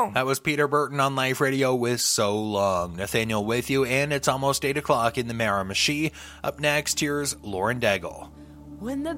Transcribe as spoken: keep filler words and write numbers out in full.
long. That was Peter Burton on Life Radio with So Long. Nathaniel with you, and it's almost eight o'clock in the Miramichi. Up next, here's Lauren Daigle. When the